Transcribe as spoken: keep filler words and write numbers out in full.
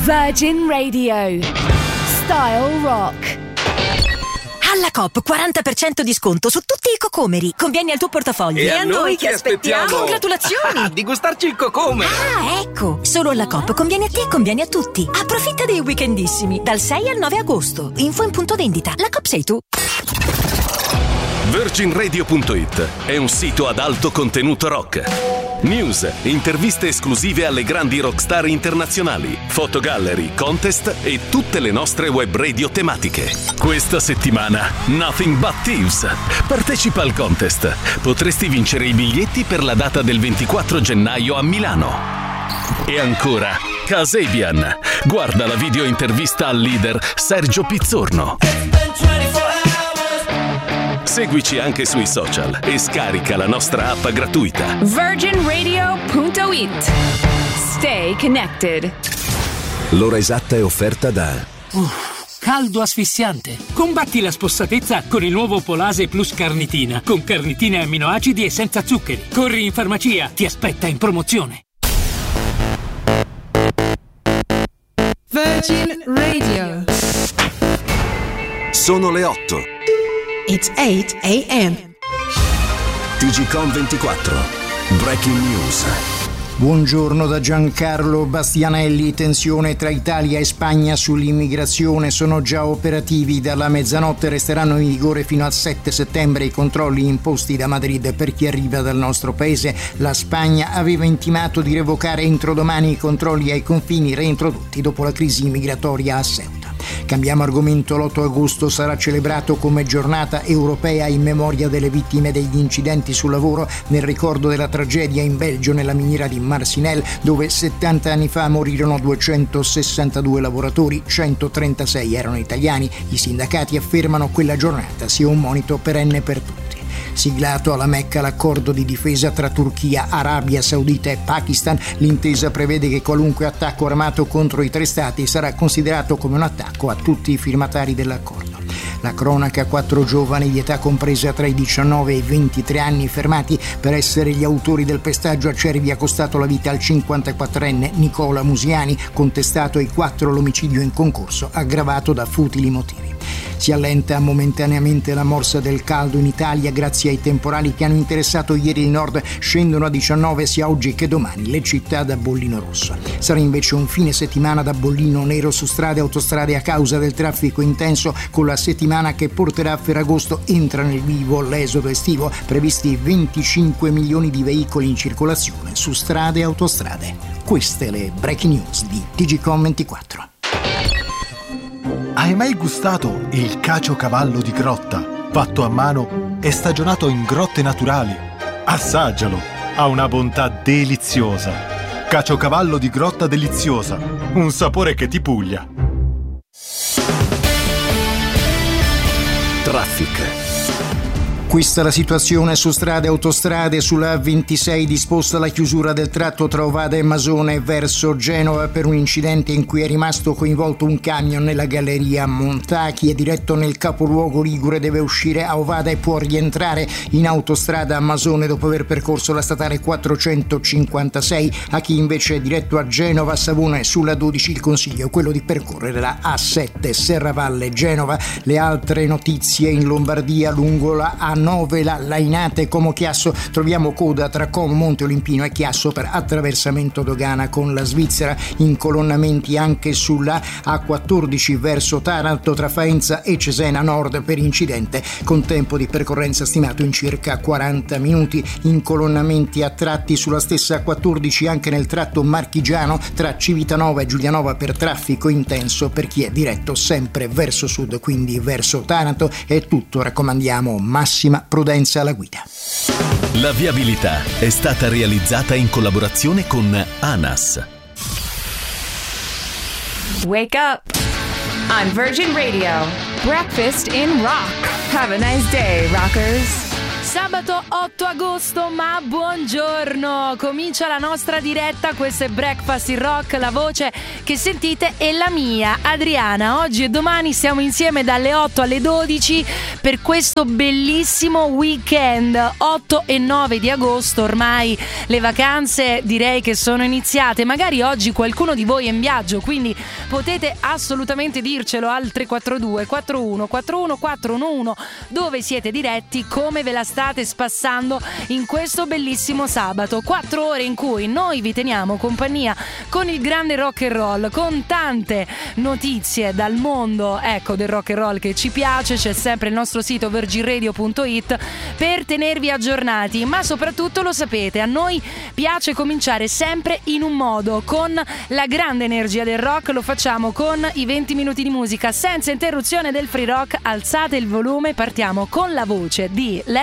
Virgin Radio. Style Rock. Alla Coop quaranta per cento di sconto su tutti i cocomeri. Convieni al tuo portafoglio. E, e a noi che aspettiamo? aspettiamo? Congratulazioni! Di gustarci il cocome. Ah, ecco! Solo alla Coop conviene a te e conviene a tutti. Approfitta dei weekendissimi dal sei al nove agosto. Info in punto vendita. La Coop sei tu. Virgin Radio punto it è un sito ad alto contenuto rock. News, interviste esclusive alle grandi rockstar internazionali, fotogallery, contest e tutte le nostre web radio tematiche. Questa settimana Nothing But Thieves. Partecipa al contest. Potresti vincere i biglietti per la data del ventiquattro gennaio a Milano. E ancora Kasabian. Guarda la video intervista al leader Sergio Pizzorno. Seguici anche sui social e scarica la nostra app gratuita. Virgin Radio punto it. Stay connected. L'ora esatta è offerta da Uff, caldo asfissiante. Combatti la spossatezza con il nuovo Polase Plus Carnitina, con carnitina e amminoacidi e senza zuccheri. Corri in farmacia, ti aspetta in promozione. Virgin Radio. Sono le otto. It's eight a.m. T G Com ventiquattro. Breaking News. Buongiorno da Giancarlo Bastianelli. Tensione tra Italia e Spagna sull'immigrazione. Sono già operativi dalla mezzanotte. Resteranno in vigore fino al sette settembre i controlli imposti da Madrid per chi arriva dal nostro paese. La Spagna aveva intimato di revocare entro domani i controlli ai confini reintrodotti dopo la crisi migratoria a Ceuta. Cambiamo argomento. L'otto agosto sarà celebrato come giornata europea in memoria delle vittime degli incidenti sul lavoro, nel ricordo della tragedia in Belgio nella miniera di Marcinelle, dove settanta anni fa morirono duecentosessantadue lavoratori, centotrentasei erano italiani. I sindacati affermano quella giornata sia un monito perenne per tutti. Siglato alla Mecca l'accordo di difesa tra Turchia, Arabia Saudita e Pakistan, l'intesa prevede che qualunque attacco armato contro i tre stati sarà considerato come un attacco a tutti i firmatari dell'accordo. La cronaca: quattro giovani di età compresa tra i diciannove e i ventitré anni fermati per essere gli autori del pestaggio a Cervi ha costato la vita al cinquantaquattrenne Nicola Musiani, contestato ai quattro l'omicidio in concorso aggravato da futili motivi. Si allenta momentaneamente la morsa del caldo in Italia grazie ai temporali che hanno interessato ieri il nord. Scendono a diciannove sia oggi che domani le città da bollino rosso. Sarà invece un fine settimana da bollino nero su strade e autostrade a causa del traffico intenso, con la settimana che porterà a Ferragosto entra nel vivo l'esodo estivo, previsti venticinque milioni di veicoli in circolazione su strade e autostrade. Queste le breaking news di T G Com ventiquattro. Hai mai gustato il caciocavallo di grotta, fatto a mano e stagionato in grotte naturali? Assaggialo, ha una bontà deliziosa. Caciocavallo di grotta deliziosa, un sapore che ti puglia. Traffic. Questa è la situazione su strade e autostrade. Sulla A ventisei disposta la chiusura del tratto tra Ovada e Masone verso Genova per un incidente in cui è rimasto coinvolto un camion nella galleria Montà. Chi è diretto nel capoluogo ligure deve uscire a Ovada e può rientrare in autostrada a Masone dopo aver percorso la statale quattrocentocinquantasei. A chi invece è diretto a Genova Savona e sulla dodici il consiglio è quello di percorrere la A sette Serravalle Genova. Le altre notizie: in Lombardia lungo la A nove, la Lainate Como Chiasso, troviamo coda tra Como Monte Olimpino e Chiasso per attraversamento dogana con la Svizzera. Incolonnamenti anche sulla A quattordici verso Taranto tra Faenza e Cesena Nord per incidente con tempo di percorrenza stimato in circa quaranta minuti. Incolonnamenti a tratti sulla stessa A quattordici anche nel tratto marchigiano tra Civitanova e Giulianova per traffico intenso per chi è diretto sempre verso sud, quindi verso Taranto. È tutto, raccomandiamo massima prudenza alla guida. La viabilità è stata realizzata in collaborazione con ANAS. Wake up on Virgin Radio. Breakfast in rock. Have a nice day, rockers. Sabato otto agosto, ma buongiorno, comincia la nostra diretta, questo è Breakfast in Rock, la voce che sentite è la mia, Adriana. Oggi e domani siamo insieme dalle otto alle dodici per questo bellissimo weekend, otto e nove di agosto, ormai le vacanze direi che sono iniziate, magari oggi qualcuno di voi è in viaggio, quindi potete assolutamente dircelo al tre quattro due quattro uno quattro uno quattro uno uno dove siete diretti, come ve la state spassando in questo bellissimo sabato, quattro ore in cui noi vi teniamo compagnia con il grande rock and roll, con tante notizie dal mondo, ecco, del rock and roll che ci piace. C'è sempre il nostro sito virgin radio punto it per tenervi aggiornati, ma soprattutto lo sapete, a noi piace cominciare sempre in un modo, con la grande energia del rock. Lo facciamo con i venti minuti di musica senza interruzione del free rock. Alzate il volume, partiamo con la voce di